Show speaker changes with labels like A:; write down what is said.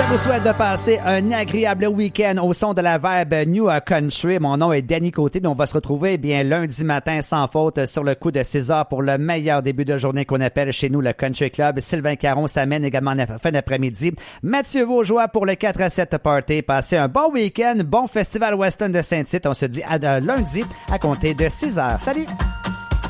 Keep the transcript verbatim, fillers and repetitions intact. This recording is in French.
A: vous souhaite de passer un agréable week-end au son de la vibe New Country. Mon nom est Danny Côté. On va se retrouver eh bien lundi matin sans faute sur le coup de six heures pour le meilleur début de journée qu'on appelle chez nous le Country Club. Sylvain Caron s'amène également en fin d'après-midi. Mathieu Vaugeois pour le quatre à sept Party. Passez un bon week-end, bon festival Western de Saint-Tite. On se dit à lundi à compter de six heures. Salut!